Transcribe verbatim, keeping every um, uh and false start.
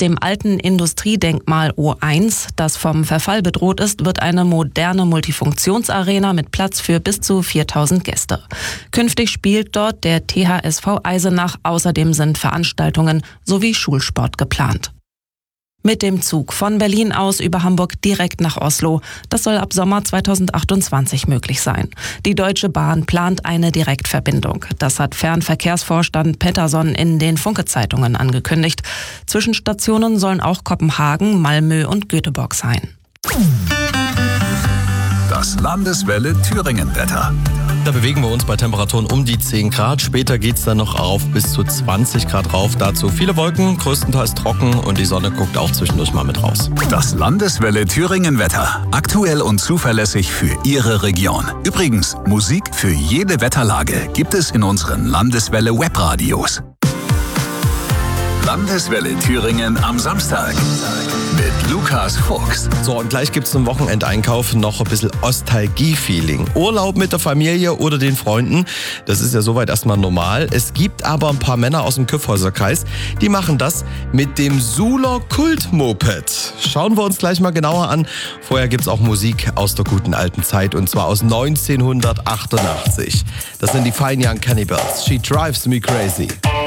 dem alten Industriedenkmal O eins, das vom Verfall bedroht ist, wird eine moderne Multifunktionsarena mit Platz für bis zu viertausend Gäste. Künftig spielt dort der T H S V Eisenach. Außerdem sind Veranstaltungen sowie Schulsport geplant. Mit dem Zug von Berlin aus über Hamburg direkt nach Oslo. Das soll ab Sommer zweitausendachtundzwanzig möglich sein. Die Deutsche Bahn plant eine Direktverbindung. Das hat Fernverkehrsvorstand Pettersson in den Funke-Zeitungen angekündigt. Zwischenstationen sollen auch Kopenhagen, Malmö und Göteborg sein. Das Landeswelle Thüringen-Wetter. Da bewegen wir uns bei Temperaturen um die zehn Grad. Später geht es dann noch auf bis zu zwanzig Grad rauf. Dazu viele Wolken, größtenteils trocken und die Sonne guckt auch zwischendurch mal mit raus. Das Landeswelle Thüringen-Wetter. Aktuell und zuverlässig für Ihre Region. Übrigens, Musik für jede Wetterlage gibt es in unseren Landeswelle Webradios. Landeswelle Thüringen am Samstag mit Lukas Fuchs. So, und gleich gibt es zum Wochenendeinkauf noch ein bisschen Ostalgie-Feeling. Urlaub mit der Familie oder den Freunden, das ist ja soweit erstmal normal. Es gibt aber ein paar Männer aus dem Kyffhäuserkreis, die machen das mit dem Suler Kult-Moped. Schauen wir uns gleich mal genauer an. Vorher gibt es auch Musik aus der guten alten Zeit und zwar aus neunzehnhundertachtundachtzig. Das sind die Fine Young Cannibals. She Drives Me Crazy.